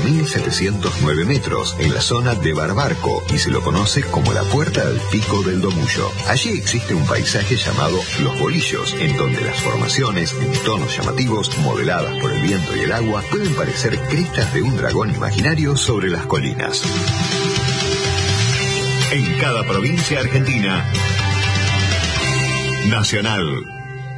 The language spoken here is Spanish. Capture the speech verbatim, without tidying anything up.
mil setecientos nueve metros en la zona de Barbarco y se lo conoce como la puerta al pico del Domullo. Allí existe un paisaje llamado Los Bolillos, en donde las formaciones en tonos llamativos, modeladas por el viento y el agua, pueden parecer crestas de un dragón imaginario sobre las colinas. En cada provincia argentina, Nacional.